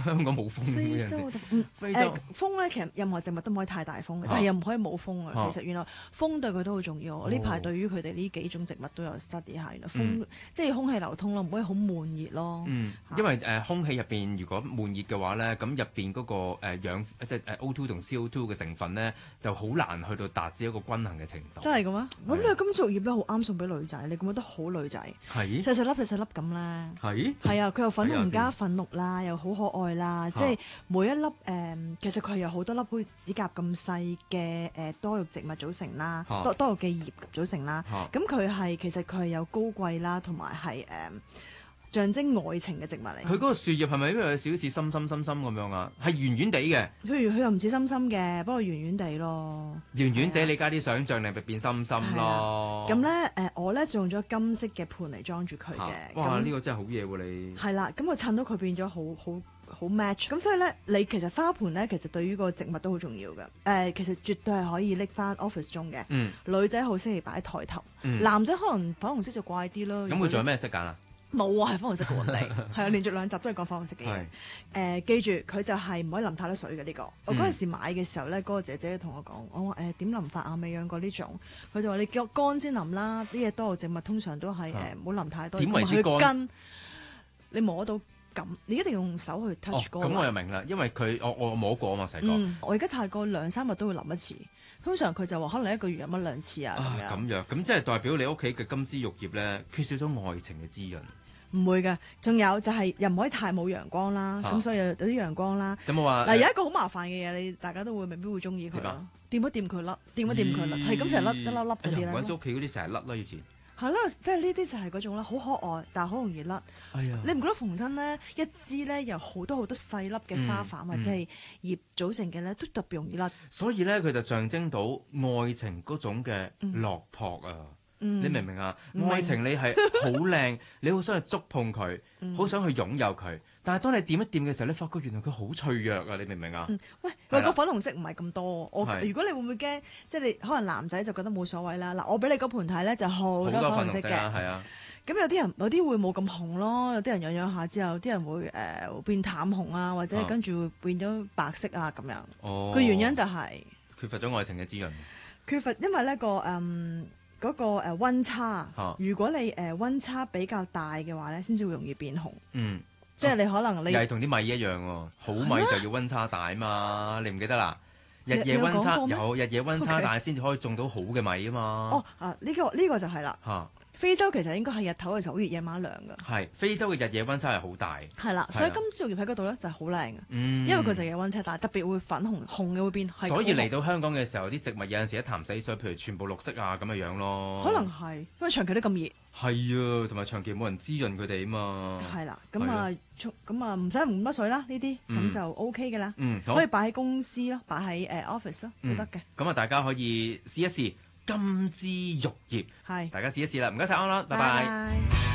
香港冇風嘅陣時。非洲風咧，其實任何植物都唔可以太大風嘅，但係又唔可以冇風啊。其實原來風對佢都好重要。我呢排對於佢哋呢幾種植物都有 study 下，原來風即係空氣流通咯，唔可以好悶熱咯。 因為空氣入邊如果悶熱嘅話咧，咁入邊嗰個氧即係O2同 CO2 嘅成分咧，就好難去到達至一個均衡嘅程度。 真係咁啊！咁呢個金屬葉咧好啱送俾女仔，你覺唔覺得好女仔？ 係細細粒咁咧。係啊，佢又粉紅加粉綠啦，又好可愛啦，即係每一粒其實佢係有好多粒好似指甲咁細嘅多肉植物組成啦，多肉嘅葉組成啦。咁其實佢係有高貴啦，同埋係象徵愛情嘅植物嚟。 佢嗰個樹葉係咪因為有少少似深咁樣啊？係圓圓地嘅。 佢又唔似深嘅，不過圓圓地咯。 圓圓地，你加啲想像力咪變深咯。 咁咧我咧就用咗金色嘅盤嚟裝住佢嘅。 哇！呢個真係好嘢喎你。 係啦，咁我襯到佢變咗好 match。咁所以咧，你其實花盆咧，其實對於個植物都好重要嘅。其實絕對係可以拎翻 office 中嘅。女仔好適宜擺喺台頭，男仔可能粉紅色就怪啲咯。 咁佢仲有咩色揀啊？ 冇啊，係粉紅色嘅喎，係啊，連續2集都係講粉紅色嘅嘢。記住佢就係唔可以淋太多水嘅呢個。我嗰陣時買嘅時候咧，嗰個姐姐同我講，我話點淋法啊？未養過呢種，佢就話你叫我乾先淋啦。啲嘢多肉植物通常都係唔好淋太多。 點為之乾？ 你摸到咁，你一定要用手去 touch 嗰個。 咁我又明啦，因為佢我摸過啊嘛細個。 我而家太過2-3日都會淋一次。通常佢就話可能1個月飲1-2次啊咁樣。咁即係代表你屋企嘅金枝玉葉咧，缺少咗愛情嘅滋潤。 唔會㗎，仲有就係又唔可以太冇陽光啦，咁所以有啲陽光啦。 有冇話嗱有一個好麻煩嘅嘢，你大家都未必會中意佢咯。掂一掂佢甩，係咁成粒一粒粒嗰啲咧。 或者屋企嗰啲成日甩啦以前。 係咯，即係呢啲就係嗰種啦，好可愛，但係好容易甩。你唔覺得逢親咧一支咧由好多細粒嘅花瓣或者係葉組成嘅咧，都特別容易甩。 所以咧，佢就象徵到愛情嗰種嘅落魄啊！你明唔明啊？愛情你係好靚，你好想去觸碰佢，好想去擁有佢。但係當你掂一掂嘅時候，你發覺原來佢好脆弱啊！你明唔明啊？ 喂，個粉紅色唔係咁多。如果你會唔會驚？即係你可能男仔就覺得冇所謂啦。嗱，我俾你嗰盤睇咧就好多粉紅色嘅。 係啊。 咁有啲會冇咁紅咯，有啲人養下之後，啲人會變淡紅啊，或者跟住會變咗白色啊咁樣。個原因就係缺乏咗愛情嘅滋潤。 因為呢嗰個溫差，如果你溫差比較大嘅話咧，先至會容易變紅。即係你可能你又係同啲米一樣喎，好米就要溫差大啊嘛，你唔記得啦？日夜溫差大先至可以種到好嘅米啊嘛。 呢個就係啦。非洲其實應該係日頭嘅時候好熱，夜晚涼㗎。 係非洲嘅日夜溫差係好大。 係啦，所以金枝玉葉喺嗰度咧就係好靚嘅，因為佢就夜溫差大，特別會粉紅嘅會變。 所以嚟到香港嘅時候，啲植物有陣時一潭死水，譬如全部綠色啊咁嘅樣咯。 可能係因為長期都咁熱。 係啊，同埋長期冇人滋潤佢哋啊嘛。 係啦，咁啊唔使淋乜水啦，呢啲咁就 OK 嘅啦。可以擺喺公司咯，擺喺office 咯都得嘅。 咁啊，大家可以試一試。金枝玉葉，大家試一試啦！唔該晒安啦，拜拜。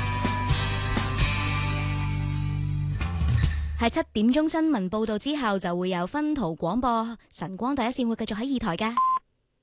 喺7點鐘新聞報導之後，就會有分途廣播，晨光第一線會繼續喺2台嘅。